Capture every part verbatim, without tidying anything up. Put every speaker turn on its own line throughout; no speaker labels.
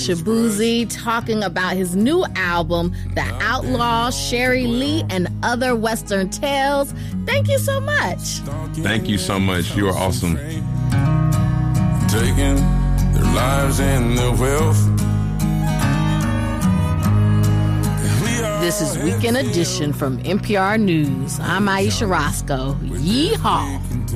Shabuzi talking about his new album, The Outlaw, Sherry Lee, and Other Western Tales. Thank you so much.
Thank you so much. You are awesome.
Taking their lives and their wealth.
This is Weekend Edition from N P R News. I'm Aisha Roscoe. Yeehaw.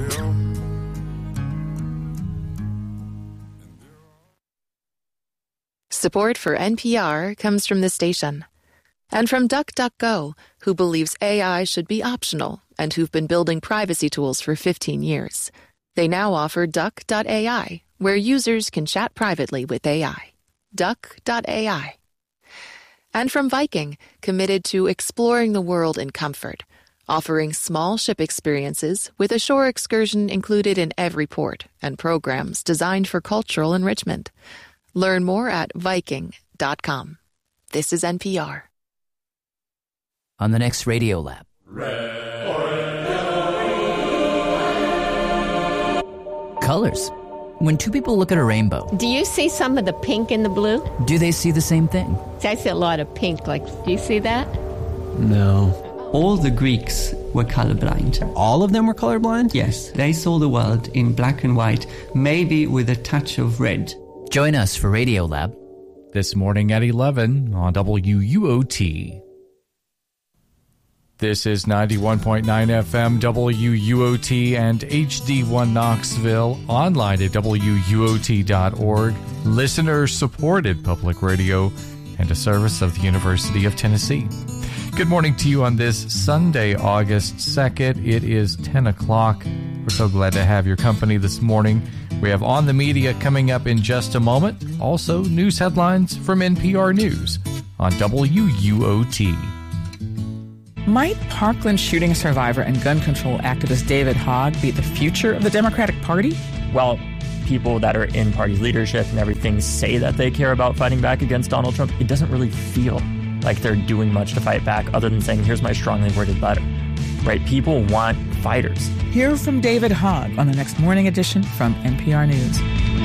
Support for N P R comes from the station. And from DuckDuckGo, who believes A I should be optional and who've been building privacy tools for fifteen years. They now offer Duck dot A I, where users can chat privately with A I. Duck dot A I. And from Viking, committed to exploring the world in comfort, offering small ship experiences with a shore excursion included in every port and programs designed for cultural enrichment. Learn more at Viking dot com. This is N P R.
On the next Radio Lab. Colors. When two people look at a rainbow,
do you see some of the pink in the blue?
do they see the same thing?
I see a lot of pink. Like, do you see that?
No. All the Greeks were colorblind.
All of them were colorblind?
Yes. They saw the world in black and white, maybe with a touch of red.
Join us for Radio Lab.
This morning at eleven on W U O T. This is ninety-one point nine F M W U O T and H D one Knoxville, online at W U O T dot org, listener-supported public radio, and a service of the University of Tennessee. Good morning to you on this Sunday, August second. It is ten o'clock. We're so glad to have your company this morning. We have On the Media coming up in just a moment. Also, news headlines from N P R News on W U O T.
Might Parkland shooting survivor and gun control activist David Hogg be the future of the Democratic Party?
Well, people that are in party leadership and everything say that they care about fighting back against Donald Trump. It doesn't really feel like they're doing much to fight back other than saying, here's my strongly worded letter. Right? People want fighters.
Hear from David Hogg on the next Morning Edition from N P R News.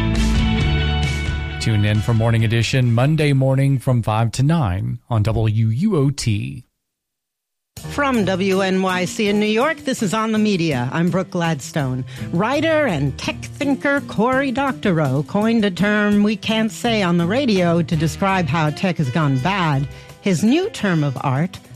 Tune in for Morning Edition Monday morning from five to nine on W U O T.
From W N Y C in New York, this is On the Media. I'm Brooke Gladstone. Writer and tech thinker Cory Doctorow coined a term we can't say on the radio to describe how tech has gone bad. His new term of art,